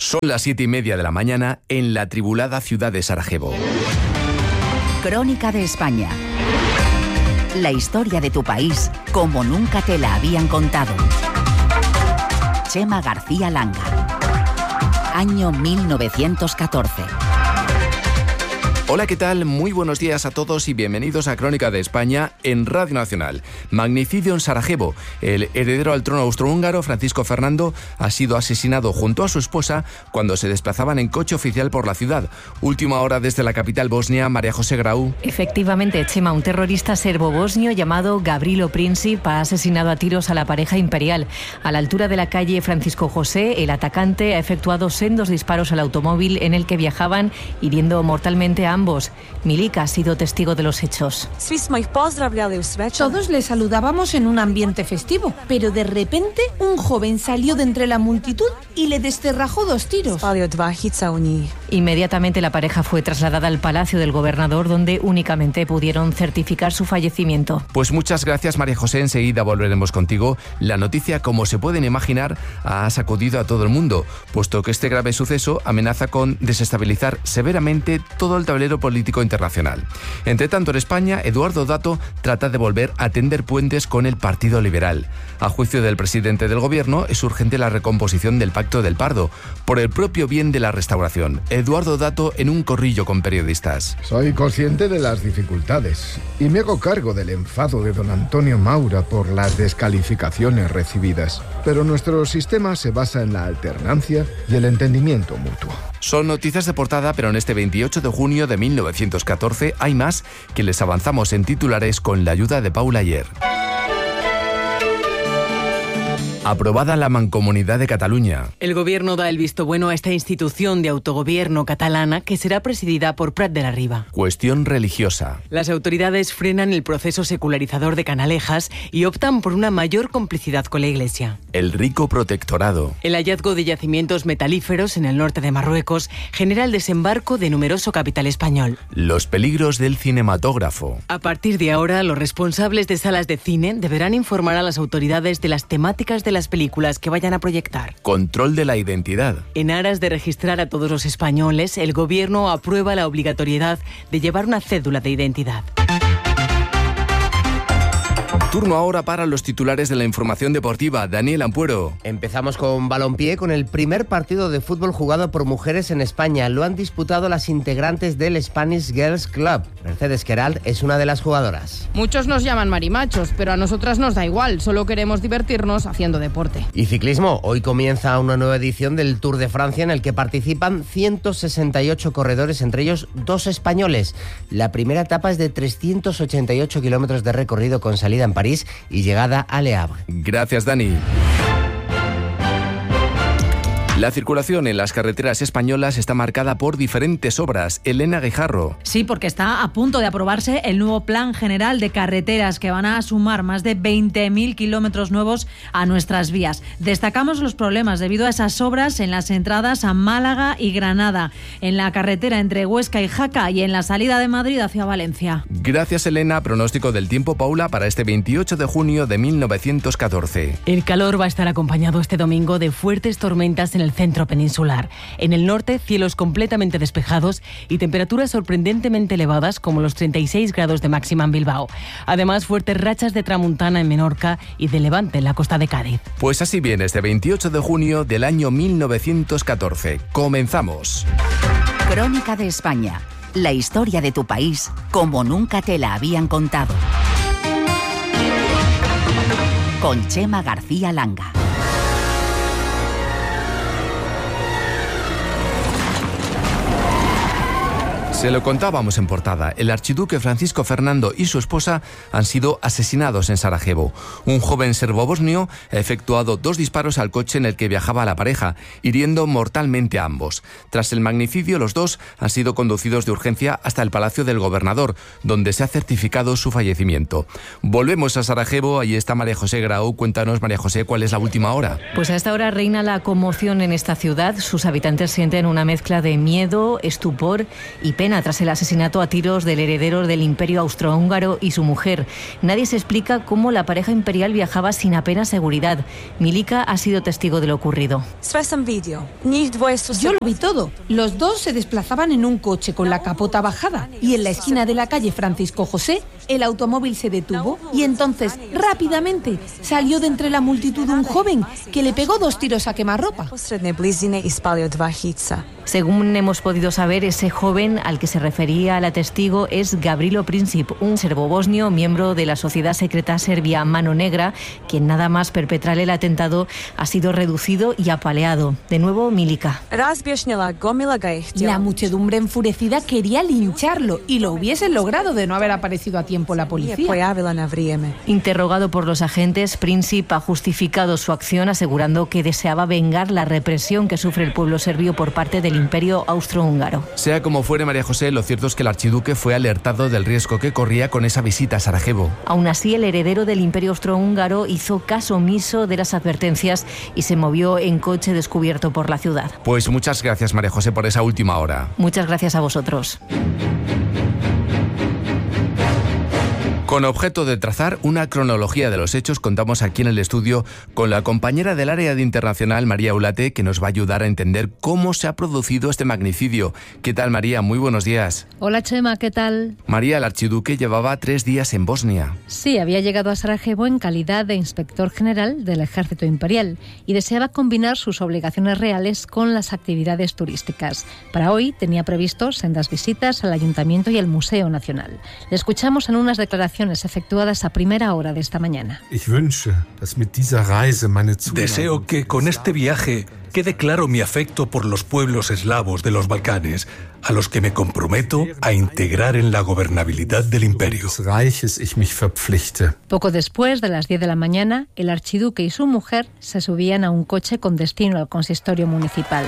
Son las 7:30 de la mañana en la tribulada ciudad de Sarajevo. Crónica de España. La historia de tu país como nunca te la habían contado. Chema García Langa. Año 1914. Hola, ¿qué tal? Muy buenos días a todos y bienvenidos a Crónica de España en Radio Nacional. Magnicidio en Sarajevo. El heredero al trono austrohúngaro, Francisco Fernando, ha sido asesinado junto a su esposa cuando se desplazaban en coche oficial por la ciudad. Última hora desde la capital bosnia, María José Grau. Efectivamente, Chema, un terrorista serbo-bosnio llamado Gavrilo Princip ha asesinado a tiros a la pareja imperial. A la altura de la calle Francisco José, el atacante ha efectuado sendos disparos al automóvil en el que viajaban, hiriendo mortalmente a ambos. Milika ha sido testigo de los hechos. Todos le saludábamos en un ambiente festivo, pero de repente un joven salió de entre la multitud y le descerrajó 2 tiros. Inmediatamente la pareja fue trasladada al palacio del gobernador, donde únicamente pudieron certificar su fallecimiento. Pues muchas gracias, María José. Enseguida volveremos contigo. La noticia, como se pueden imaginar, ha sacudido a todo el mundo, puesto que este grave suceso amenaza con desestabilizar severamente todo el tablero político internacional. Entre tanto, en España, Eduardo Dato trata de volver a tender puentes con el Partido Liberal. A juicio del presidente del gobierno, es urgente la recomposición del Pacto del Pardo, por el propio bien de la restauración. Eduardo Dato en un corrillo con periodistas. Soy consciente de las dificultades y me hago cargo del enfado de don Antonio Maura por las descalificaciones recibidas. Pero nuestro sistema se basa en la alternancia y el entendimiento mutuo. Son noticias de portada, pero en este 28 de junio de 1914 hay más que les avanzamos en titulares con la ayuda de Paula Ayer. Aprobada la Mancomunidad de Cataluña. El gobierno da el visto bueno a esta institución de autogobierno catalana que será presidida por Prat de la Riba. Cuestión religiosa. Las autoridades frenan el proceso secularizador de Canalejas y optan por una mayor complicidad con la Iglesia. El rico protectorado. El hallazgo de yacimientos metalíferos en el norte de Marruecos genera el desembarco de numeroso capital español. Los peligros del cinematógrafo. A partir de ahora, los responsables de salas de cine deberán informar a las autoridades de las temáticas de las películas que vayan a proyectar. Control de la identidad. En aras de registrar a todos los españoles, el gobierno aprueba la obligatoriedad de llevar una cédula de identidad. Turno ahora para los titulares de la información deportiva. Daniel Ampuero. Empezamos con balompié, con el primer partido de fútbol jugado por mujeres en España. Lo han disputado las integrantes del Spanish Girls Club. Mercedes Queralt es una de las jugadoras. Muchos nos llaman marimachos, pero a nosotras nos da igual. Solo queremos divertirnos haciendo deporte. Y ciclismo. Hoy comienza una nueva edición del Tour de Francia en el que participan 168 corredores, entre ellos 2 españoles. La primera etapa es de 388 kilómetros de recorrido con salida en París y llegada a Le Havre. Gracias, Dani. La circulación en las carreteras españolas está marcada por diferentes obras. Elena Guijarro. Sí, porque está a punto de aprobarse el nuevo Plan General de Carreteras, que van a sumar más de 20.000 kilómetros nuevos a nuestras vías. Destacamos los problemas debido a esas obras en las entradas a Málaga y Granada, en la carretera entre Huesca y Jaca y en la salida de Madrid hacia Valencia. Gracias, Elena. Pronóstico del tiempo, Paula, para este 28 de junio de 1914. El calor va a estar acompañado este domingo de fuertes tormentas en el centro peninsular. En el norte, cielos completamente despejados y temperaturas sorprendentemente elevadas, como los 36 grados de máxima en Bilbao. Además, fuertes rachas de tramuntana en Menorca y de levante en la costa de Cádiz. Pues así viene este 28 de junio del año 1914. Comenzamos. Crónica de España. La historia de tu país como nunca te la habían contado. Con Chema García Langa. Se lo contábamos en portada. El archiduque Francisco Fernando y su esposa han sido asesinados en Sarajevo. Un joven serbo-bosnio ha efectuado 2 disparos al coche en el que viajaba la pareja, hiriendo mortalmente a ambos. Tras el magnicidio, los 2 han sido conducidos de urgencia hasta el Palacio del Gobernador, donde se ha certificado su fallecimiento. Volvemos a Sarajevo. Ahí está María José Grau. Cuéntanos, María José, ¿cuál es la última hora? Pues a esta hora reina la conmoción en esta ciudad. Sus habitantes sienten una mezcla de miedo, estupor y pena condena tras el asesinato a tiros del heredero del Imperio Austrohúngaro y su mujer. Nadie se explica cómo la pareja imperial viajaba sin apenas seguridad. Milika ha sido testigo de lo ocurrido. Yo lo vi todo. Los dos se desplazaban en un coche con la capota bajada y en la esquina de la calle Francisco José el automóvil se detuvo y entonces rápidamente salió de entre la multitud un joven que le pegó 2 tiros a quemarropa. Según hemos podido saber, ese joven al que se refería la testigo es Gavrilo Princip, un serbobosnio miembro de la sociedad secreta serbia Mano Negra, quien nada más perpetrar el atentado ha sido reducido y apaleado. De nuevo, Milika. La muchedumbre enfurecida quería lincharlo y lo hubiesen logrado de no haber aparecido a tiempo la policía. Interrogado por los agentes, Princip ha justificado su acción asegurando que deseaba vengar la represión que sufre el pueblo serbio por parte del Imperio Austrohúngaro. Sea como fuere, María José, lo cierto es que el archiduque fue alertado del riesgo que corría con esa visita a Sarajevo. Aún así, el heredero del Imperio Austrohúngaro hizo caso omiso de las advertencias y se movió en coche descubierto por la ciudad. Pues muchas gracias, María José, por esa última hora. Muchas gracias a vosotros. Con objeto de trazar una cronología de los hechos, contamos aquí en el estudio con la compañera del área de internacional, María Ulate, que nos va a ayudar a entender cómo se ha producido este magnicidio. ¿Qué tal, María? Muy buenos días. Hola, Chema, ¿qué tal? María, el archiduque llevaba 3 días en Bosnia. Sí, había llegado a Sarajevo en calidad de inspector general del Ejército Imperial y deseaba combinar sus obligaciones reales con las actividades turísticas. Para hoy tenía previsto sendas visitas al Ayuntamiento y al Museo Nacional. Le escuchamos en unas declaraciones efectuadas a primera hora de esta mañana. Deseo que con este viaje quede claro mi afecto por los pueblos eslavos de los Balcanes, a los que me comprometo a integrar en la gobernabilidad del imperio. Poco después de las 10 de la mañana, el archiduque y su mujer se subían a un coche con destino al consistorio municipal.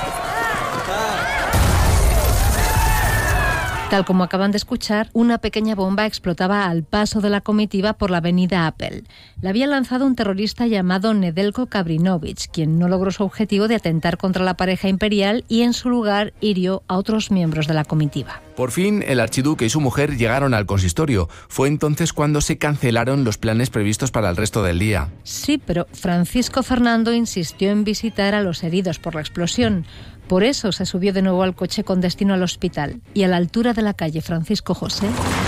Tal como acaban de escuchar, una pequeña bomba explotaba al paso de la comitiva por la avenida Apel. La había lanzado un terrorista llamado Nedeljko Kabrinovich, quien no logró su objetivo de atentar contra la pareja imperial y en su lugar hirió a otros miembros de la comitiva. Por fin, el archiduque y su mujer llegaron al consistorio. Fue entonces cuando se cancelaron los planes previstos para el resto del día. Sí, pero Francisco Fernando insistió en visitar a los heridos por la explosión. Por eso se subió de nuevo al coche con destino al hospital y a la altura de la calle Francisco José,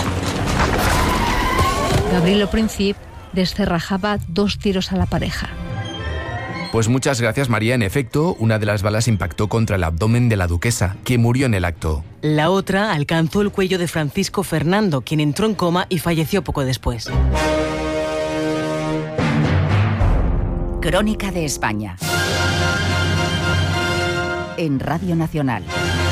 Gavrilo Princip descerrajaba 2 tiros a la pareja. Pues muchas gracias, María. En efecto, una de las balas impactó contra el abdomen de la duquesa, que murió en el acto. La otra alcanzó el cuello de Francisco Fernando, quien entró en coma y falleció poco después. Crónica de España. En Radio Nacional.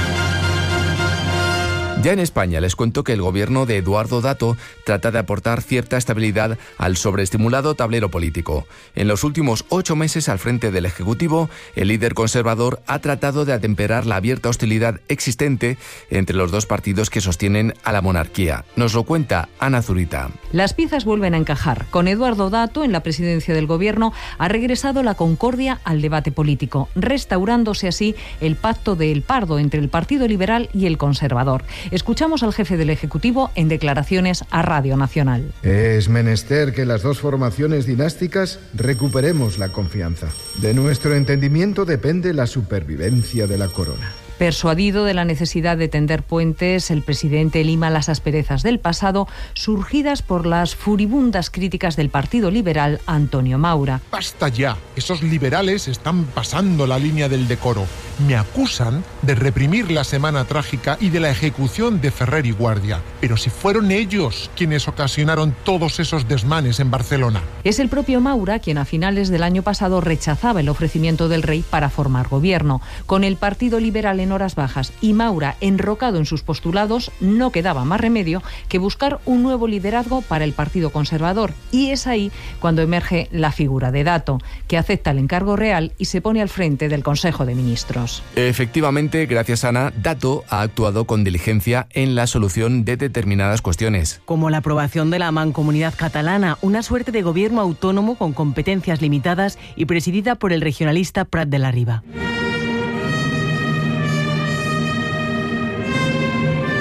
Ya en España les cuento que el gobierno de Eduardo Dato trata de aportar cierta estabilidad al sobreestimulado tablero político. En los últimos 8 meses al frente del Ejecutivo, el líder conservador ha tratado de atemperar la abierta hostilidad existente entre los 2 partidos que sostienen a la monarquía. Nos lo cuenta Ana Zurita. Las piezas vuelven a encajar. Con Eduardo Dato en la presidencia del gobierno ha regresado la concordia al debate político, restaurándose así el pacto del Pardo entre el Partido Liberal y el Conservador. Escuchamos al jefe del Ejecutivo en declaraciones a Radio Nacional. Es menester que las 2 formaciones dinásticas recuperemos la confianza. De nuestro entendimiento depende la supervivencia de la corona. Persuadido de la necesidad de tender puentes, el presidente lima las asperezas del pasado surgidas por las furibundas críticas del Partido Liberal Antonio Maura. ¡Basta ya! Esos liberales están pasando la línea del decoro. Me acusan de reprimir la Semana Trágica y de la ejecución de Ferrer y Guardia. Pero si fueron ellos quienes ocasionaron todos esos desmanes en Barcelona. Es el propio Maura quien a finales del año pasado rechazaba el ofrecimiento del rey para formar gobierno. Con el Partido Liberal en horas bajas y Maura enrocado en sus postulados, no quedaba más remedio que buscar un nuevo liderazgo para el Partido Conservador. Y es ahí cuando emerge la figura de Dato, que acepta el encargo real y se pone al frente del Consejo de Ministros. Efectivamente, gracias Ana, Dato ha actuado con diligencia en la solución de determinadas cuestiones. Como la aprobación de la Mancomunidad Catalana, una suerte de gobierno autónomo con competencias limitadas y presidida por el regionalista Prat de la Riba.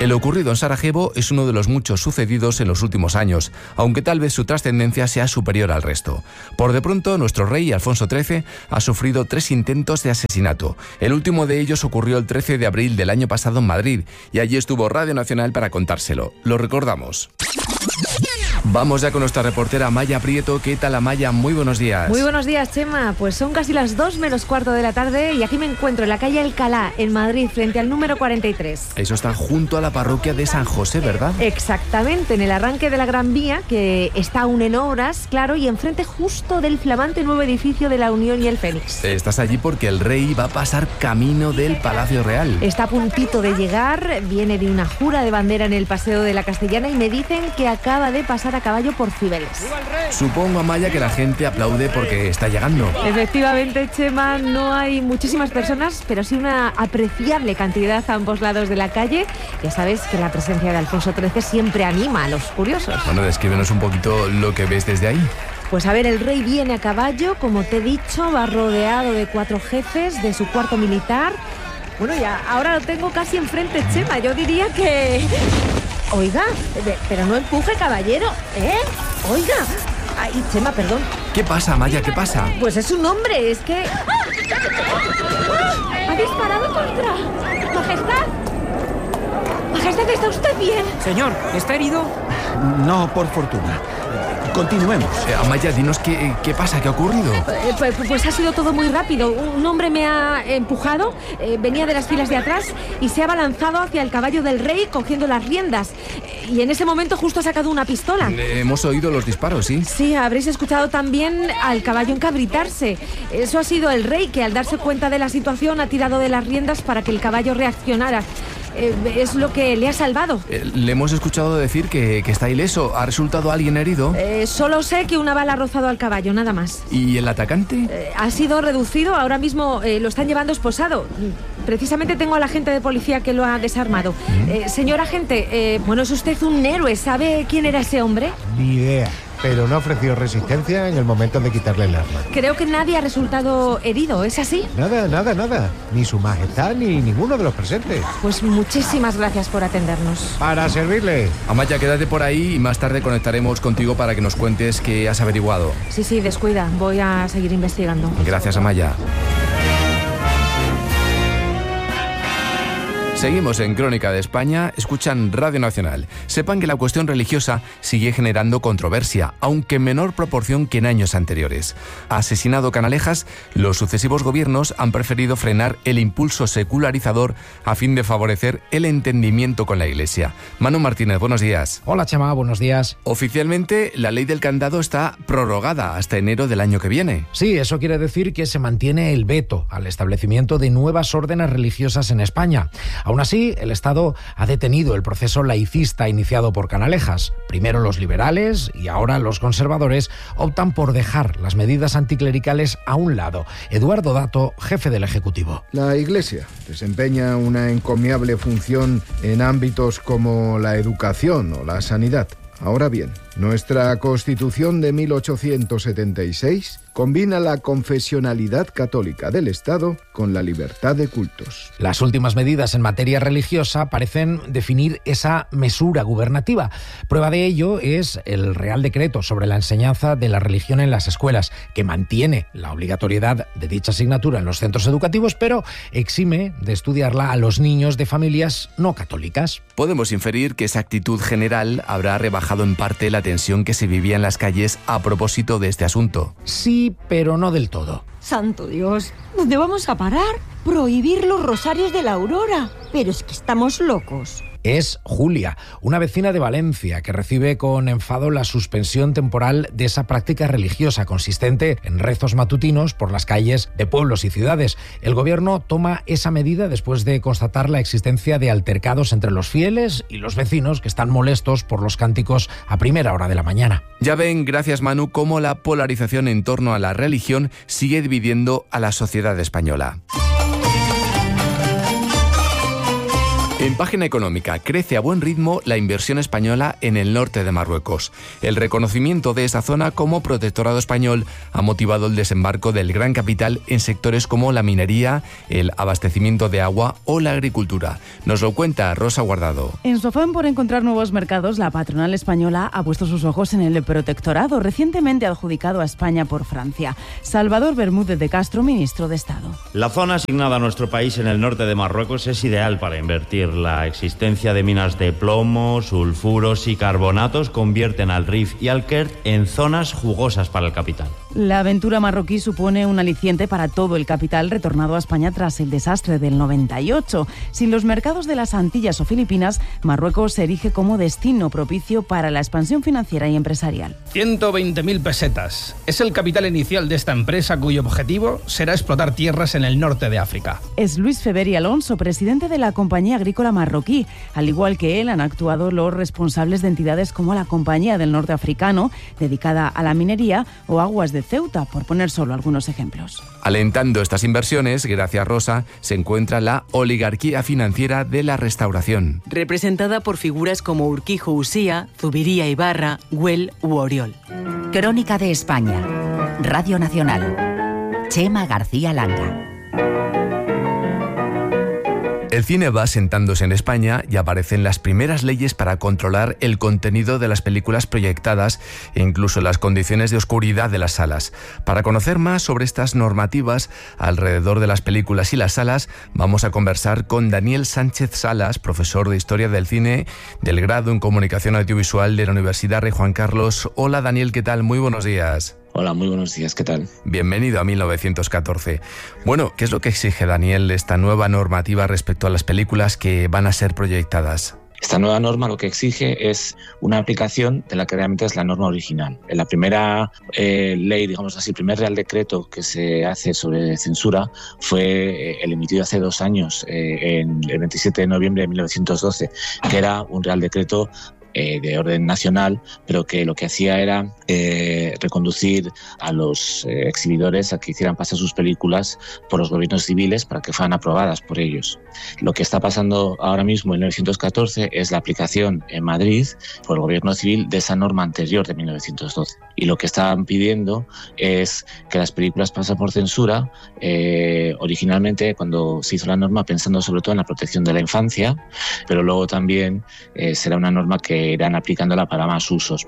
El ocurrido en Sarajevo es uno de los muchos sucedidos en los últimos años, aunque tal vez su trascendencia sea superior al resto. Por de pronto, nuestro rey, Alfonso XIII, ha sufrido 3 intentos de asesinato. El último de ellos ocurrió el 13 de abril del año pasado en Madrid, y allí estuvo Radio Nacional para contárselo. Lo recordamos. Vamos ya con nuestra reportera Amaya Prieto. ¿Qué tal, Amaya? Muy buenos días. Muy buenos días, Chema. Pues son casi las 2 menos cuarto de la tarde y aquí me encuentro en la calle Alcalá, en Madrid, frente al número 43. Eso está junto a la parroquia de San José, ¿verdad? Exactamente, en el arranque de la Gran Vía, que está aún en obras, claro, y enfrente justo del flamante nuevo edificio de la Unión y el Fénix. Estás allí porque el rey va a pasar camino del Palacio Real. Está a puntito de llegar, viene de una jura de bandera en el Paseo de la Castellana y me dicen que acaba de pasar a caballo por Cibeles. Supongo, Amaya, que la gente aplaude porque está llegando. Efectivamente, Chema, no hay muchísimas personas, pero sí una apreciable cantidad a ambos lados de la calle. Ya sabes que la presencia de Alfonso XIII siempre anima a los curiosos. Bueno, descríbenos un poquito lo que ves desde ahí. Pues a ver, el rey viene a caballo, como te he dicho, va rodeado de 4 jefes de su cuarto militar. Bueno, ya, ahora lo tengo casi enfrente, Chema. Yo diría que... Oiga, pero no empuje, caballero, ¿eh? Oiga. Ay, Chema, perdón. ¿Qué pasa, Amaya? ¿Qué pasa? Pues es un hombre, es que... ¡Ha disparado contra... Majestad! Majestad, ¿está usted bien? Señor, ¿está herido? No, por fortuna. Continuemos. Amaya, dinos qué pasa, qué ha ocurrido. Pues ha sido todo muy rápido. Un hombre me ha empujado, venía de las filas de atrás y se ha abalanzado hacia el caballo del rey cogiendo las riendas. Y en ese momento justo ha sacado una pistola. Hemos oído los disparos, ¿sí? Sí, habréis escuchado también al caballo encabritarse. Eso ha sido el rey que al darse cuenta de la situación ha tirado de las riendas para que el caballo reaccionara. Es lo que le ha salvado. Le hemos escuchado decir que está ileso. ¿Ha resultado alguien herido? Solo sé que una bala ha rozado al caballo, nada más. ¿Y el atacante? Ha sido reducido, ahora mismo lo están llevando esposado. Precisamente tengo al agente de policía que lo ha desarmado. Señor agente, bueno, es usted un héroe. ¿Sabe quién era ese hombre? Ni idea. Pero no ha ofrecido resistencia en el momento de quitarle el arma. Creo que nadie ha resultado herido, ¿es así? Nada. Ni su majestad ni ninguno de los presentes. Pues muchísimas gracias por atendernos. Para servirle. Amaya, quédate por ahí y más tarde conectaremos contigo para que nos cuentes qué has averiguado. Sí, descuida. Voy a seguir investigando. Gracias, Amaya. Seguimos en Crónica de España, escuchan Radio Nacional. Sepan que la cuestión religiosa sigue generando controversia, aunque en menor proporción que en años anteriores. Asesinado Canalejas, los sucesivos gobiernos han preferido frenar el impulso secularizador a fin de favorecer el entendimiento con la Iglesia. Manu Martínez, buenos días. Hola, Chema, buenos días. Oficialmente, la ley del candado está prorrogada hasta enero del año que viene. Sí, eso quiere decir que se mantiene el veto al establecimiento de nuevas órdenes religiosas en España. Aún así, el Estado ha detenido el proceso laicista iniciado por Canalejas. Primero los liberales y ahora los conservadores optan por dejar las medidas anticlericales a un lado. Eduardo Dato, jefe del Ejecutivo. La Iglesia desempeña una encomiable función en ámbitos como la educación o la sanidad. Ahora bien, nuestra Constitución de 1876 combina la confesionalidad católica del Estado con la libertad de cultos. Las últimas medidas en materia religiosa parecen definir esa mesura gubernativa. Prueba de ello es el Real Decreto sobre la enseñanza de la religión en las escuelas, que mantiene la obligatoriedad de dicha asignatura en los centros educativos, pero exime de estudiarla a los niños de familias no católicas. Podemos inferir que esa actitud general habrá rebajado en parte la tensión que se vivía en las calles a propósito de este asunto. Sí, pero no del todo. Santo Dios, ¿dónde vamos a parar? Prohibir los rosarios de la aurora. Pero es que estamos locos. Es Julia, una vecina de Valencia que recibe con enfado la suspensión temporal de esa práctica religiosa consistente en rezos matutinos por las calles de pueblos y ciudades. El gobierno toma esa medida después de constatar la existencia de altercados entre los fieles y los vecinos que están molestos por los cánticos a primera hora de la mañana. Ya ven, gracias Manu, cómo la polarización en torno a la religión sigue dividiendo a la sociedad española. En Página Económica, crece a buen ritmo la inversión española en el norte de Marruecos. El reconocimiento de esta zona como protectorado español ha motivado el desembarco del gran capital en sectores como la minería, el abastecimiento de agua o la agricultura. Nos lo cuenta Rosa Guardado. En su afán por encontrar nuevos mercados, la patronal española ha puesto sus ojos en el protectorado recientemente adjudicado a España por Francia. Salvador Bermúdez de Castro, ministro de Estado. La zona asignada a nuestro país en el norte de Marruecos es ideal para invertir. La existencia de minas de plomo, sulfuros y carbonatos convierten al Rif y al Kert en zonas jugosas para el capital. La aventura marroquí supone un aliciente para todo el capital retornado a España tras el desastre del 98. Sin los mercados de las Antillas o Filipinas, Marruecos se erige como destino propicio para la expansión financiera y empresarial. 120.000 pesetas. Es el capital inicial de esta empresa cuyo objetivo será explotar tierras en el norte de África. Es Luis Feberi Alonso, presidente de la Compañía Agrícola Marroquí. Al igual que él, han actuado los responsables de entidades como la Compañía del Norte Africano, dedicada a la minería, o Aguas de Ceuta, por poner solo algunos ejemplos. Alentando estas inversiones, gracias Rosa, se encuentra la oligarquía financiera de la restauración. Representada por figuras como Urquijo Usía, Zubiría Ibarra, Güell u Oriol. Crónica de España. Radio Nacional. Chema García Langa. El cine va asentándose en España y aparecen las primeras leyes para controlar el contenido de las películas proyectadas e incluso las condiciones de oscuridad de las salas. Para conocer más sobre estas normativas alrededor de las películas y las salas, vamos a conversar con Daniel Sánchez Salas, profesor de Historia del Cine del grado en Comunicación Audiovisual de la Universidad Rey Juan Carlos. Hola Daniel, ¿qué tal? Muy buenos días. Hola, muy buenos días, ¿qué tal? Bienvenido a 1914. Bueno, ¿qué es lo que exige, Daniel, esta nueva normativa respecto a las películas que van a ser proyectadas? Esta nueva norma lo que exige es una aplicación de la que realmente es la norma original. En la primera ley, digamos así, el primer Real Decreto que se hace sobre censura fue el emitido hace 2 años, el 27 de noviembre de 1912, que era un Real Decreto de orden nacional, pero que lo que hacía era reconducir a los exhibidores a que hicieran pasar sus películas por los gobiernos civiles para que fueran aprobadas por ellos. Lo que está pasando ahora mismo en 1914 es la aplicación en Madrid por el gobierno civil de esa norma anterior de 1912. Y lo que están pidiendo es que las películas pasen por censura, originalmente cuando se hizo la norma pensando sobre todo en la protección de la infancia, pero luego también será una norma que irán aplicándola para más usos.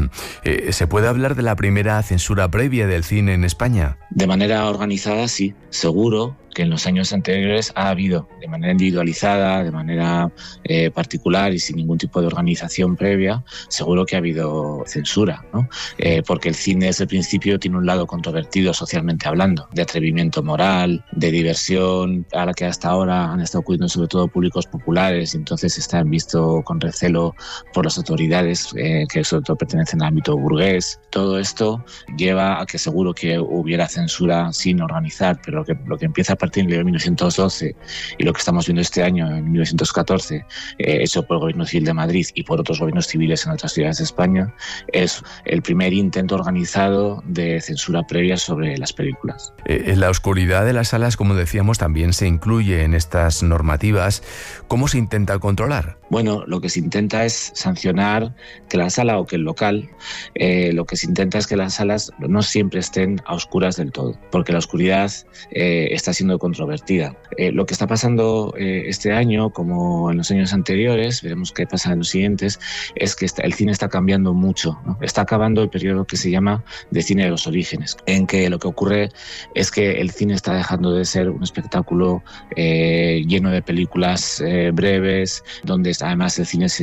¿Se puede hablar de la primera censura previa del cine en España? De manera organizada, sí, seguro que en los años anteriores ha habido, de manera individualizada, de manera particular y sin ningún tipo de organización previa, seguro que ha habido censura, ¿no? Porque el cine desde el principio tiene un lado controvertido socialmente hablando, de atrevimiento moral, de diversión, a la que hasta ahora han estado acudiendo sobre todo públicos populares y entonces están vistos con recelo por las autoridades que sobre todo pertenecen al ámbito burgués. Todo esto lleva a que seguro que hubiera censura sin organizar, pero lo que empieza a partir de 1912 y lo que estamos viendo este año, en 1914, hecho por el Gobierno Civil de Madrid y por otros gobiernos civiles en otras ciudades de España, es el primer intento organizado de censura previa sobre las películas. La oscuridad de las salas, como decíamos, también se incluye en estas normativas. ¿Cómo se intenta controlar? Bueno, lo que se intenta es sancionar que la sala o que el local, lo que se intenta es que las salas no siempre estén a oscuras del todo, porque la oscuridad está siendo controvertida. Lo que está pasando este año, como en los años anteriores, veremos qué pasa en los siguientes, es que el cine está cambiando mucho, ¿no? Está acabando el periodo que se llama de cine de los orígenes, en que lo que ocurre es que el cine está dejando de ser un espectáculo lleno de películas breves, donde además el cine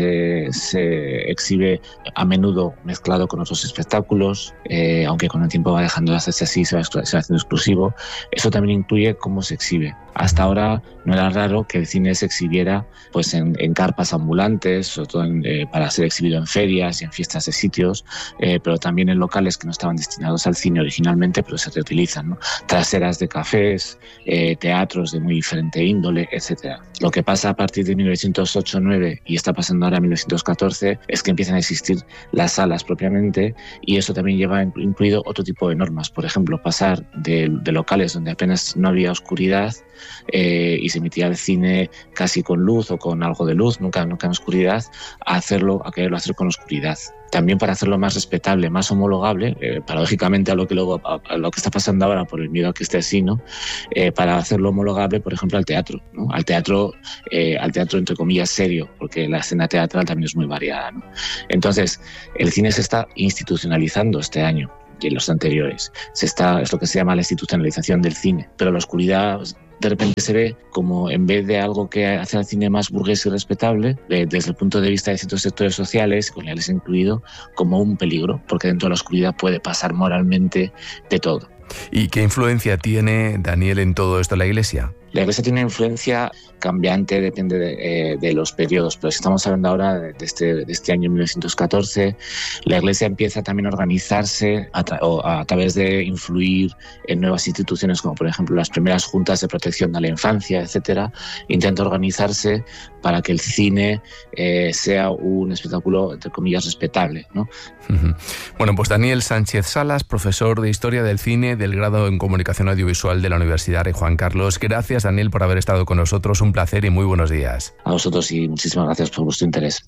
se exhibe a menudo mezclado con otros espectáculos, aunque con el tiempo va dejando de hacerse así, se va haciendo exclusivo. Eso también incluye cómo se exhibe. Hasta ahora no era raro que el cine se exhibiera pues en carpas ambulantes, sobre todo para ser exhibido en ferias y en fiestas de sitios, pero también en locales que no estaban destinados al cine originalmente, pero se reutilizan, ¿no? Traseras de cafés, teatros de muy diferente índole, etc. Lo que pasa a partir de 1908-9 y está pasando ahora en 1914 es que empiezan a existir las salas propiamente, y eso también lleva incluido otro tipo de normas. Por ejemplo, pasar de locales donde apenas no había oscuridad y se emitía el cine casi con luz o con algo de luz, nunca en oscuridad, a quererlo hacer con oscuridad. También para hacerlo más respetable, más homologable, paradójicamente a lo que está pasando ahora por el miedo a que esté así, ¿no? Para hacerlo homologable, por ejemplo, al teatro, ¿no? Al teatro entre comillas serio, porque la escena teatral también es muy variada, ¿no? Entonces, el cine se está institucionalizando este año y en los anteriores. Es lo que se llama la institucionalización del cine, pero la oscuridad de repente se ve como, en vez de algo que hace al cine más burgués y respetable, desde el punto de vista de ciertos sectores sociales, coloniales incluido, como un peligro, porque dentro de la oscuridad puede pasar moralmente de todo. ¿Y qué influencia tiene, Daniel, en todo esto la Iglesia? La Iglesia tiene una influencia cambiante, depende de los periodos, pero si estamos hablando ahora de este año 1914, la Iglesia empieza también a organizarse a través de influir en nuevas instituciones, como por ejemplo las primeras juntas de protección a la infancia, etcétera. Intenta organizarse para que el cine sea un espectáculo, entre comillas, respetable, ¿no? Bueno, pues Daniel Sánchez Salas, profesor de Historia del Cine del grado en Comunicación Audiovisual de la Universidad Rey Juan Carlos. Gracias, Daniel, por haber estado con nosotros. Un placer y muy buenos días. A vosotros y muchísimas gracias por vuestro interés.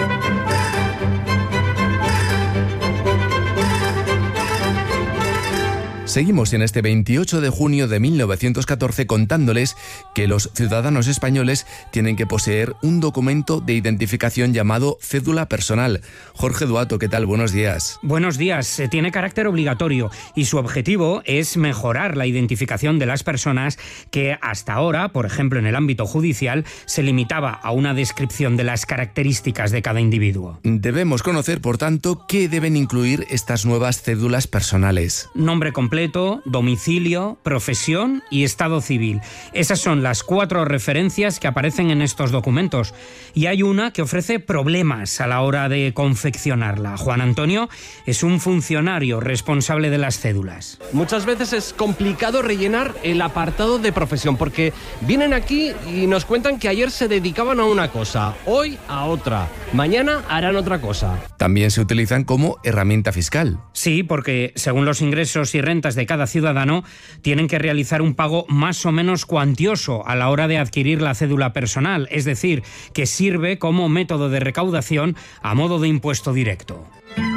Seguimos en este 28 de junio de 1914 contándoles que los ciudadanos españoles tienen que poseer un documento de identificación llamado cédula personal. Jorge Duato, ¿qué tal? Buenos días. Buenos días. Tiene carácter obligatorio y su objetivo es mejorar la identificación de las personas que hasta ahora, por ejemplo en el ámbito judicial, se limitaba a una descripción de las características de cada individuo. Debemos conocer, por tanto, qué deben incluir estas nuevas cédulas personales. Nombre completo, domicilio, profesión y estado civil. Esas son las 4 referencias que aparecen en estos documentos. Y hay una que ofrece problemas a la hora de confeccionarla. Juan Antonio es un funcionario responsable de las cédulas. Muchas veces es complicado rellenar el apartado de profesión, porque vienen aquí y nos cuentan que ayer se dedicaban a una cosa, hoy a otra, mañana harán otra cosa. También se utilizan como herramienta fiscal. Sí, porque según los ingresos y rentas de cada ciudadano, tienen que realizar un pago más o menos cuantioso a la hora de adquirir la cédula personal, es decir, que sirve como método de recaudación a modo de impuesto directo.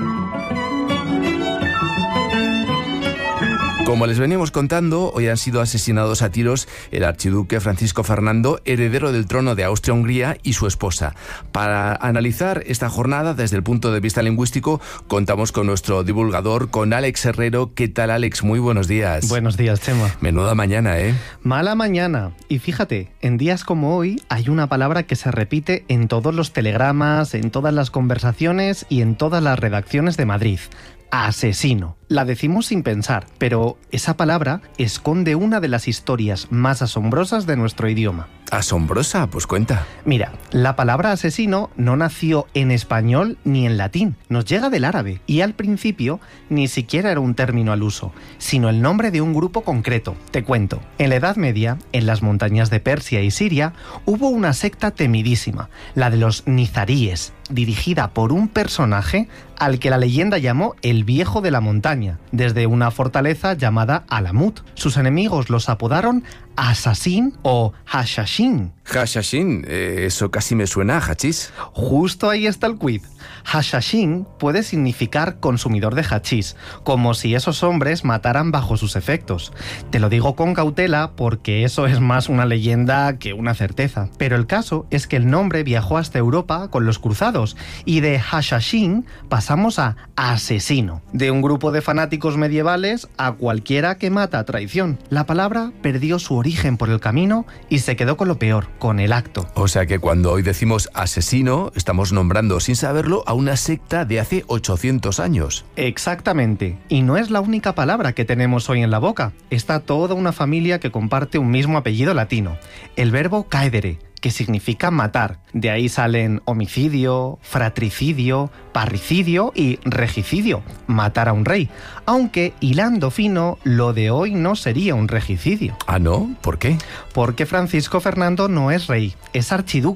Como les venimos contando, hoy han sido asesinados a tiros el archiduque Francisco Fernando, heredero del trono de Austria-Hungría, y su esposa. Para analizar esta jornada desde el punto de vista lingüístico, contamos con nuestro divulgador, con Alex Herrero. ¿Qué tal, Alex? Muy buenos días. Buenos días, Chema. Menuda mañana, ¿eh? Mala mañana. Y fíjate, en días como hoy hay una palabra que se repite en todos los telegramas, en todas las conversaciones y en todas las redacciones de Madrid. Asesino. La decimos sin pensar, pero esa palabra esconde una de las historias más asombrosas de nuestro idioma. ¿Asombrosa? Pues cuenta. Mira, la palabra asesino no nació en español ni en latín, nos llega del árabe, y al principio ni siquiera era un término al uso, sino el nombre de un grupo concreto. Te cuento, en la Edad Media, en las montañas de Persia y Siria, hubo una secta temidísima, la de los nizaríes, dirigida por un personaje al que la leyenda llamó el Viejo de la Montaña, desde una fortaleza llamada Alamut. Sus enemigos los apodaron Asasín o Hashashin. Hashashin, eso casi me suena a hachís. Justo ahí está el quiz. Hashashin puede significar consumidor de hachís, como si esos hombres mataran bajo sus efectos. Te lo digo con cautela porque eso es más una leyenda que una certeza. Pero el caso es que el nombre viajó hasta Europa con los cruzados y de Hashashin pasamos a asesino. De un grupo de fanáticos medievales a cualquiera que mata a traición. La palabra perdió su origen por el camino y se quedó con lo peor, con el acto. O sea que cuando hoy decimos asesino, estamos nombrando sin saberlo a una secta de hace 800 años. Exactamente. Y no es la única palabra que tenemos hoy en la boca. Está toda una familia que comparte un mismo apellido latino. El verbo caedere, que significa matar. De ahí salen homicidio, fratricidio, parricidio y regicidio, matar a un rey. Aunque, hilando fino, lo de hoy no sería un regicidio. ¿Ah, no? ¿Por qué? Porque Francisco Fernando no es rey, es archiduque.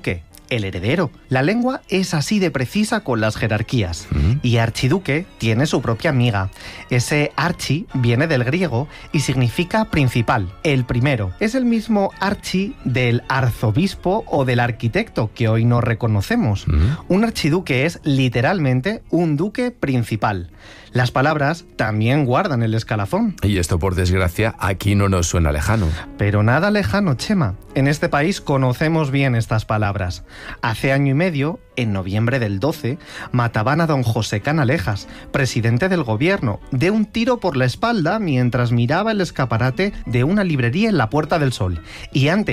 el heredero. La lengua es así de precisa con las jerarquías. Y archiduque tiene su propia amiga. Ese archi viene del griego y significa principal, el primero. Es el mismo archi del arzobispo o del arquitecto que hoy no reconocemos. Un archiduque es literalmente un duque principal. Las palabras también guardan el escalafón. Y esto, por desgracia, aquí no nos suena lejano. Pero nada lejano, Chema. En este país conocemos bien estas palabras. Hace año y medio, en noviembre del 12, mataban a don José Canalejas, presidente del gobierno, de un tiro por la espalda mientras miraba el escaparate de una librería en la Puerta del Sol. Y antes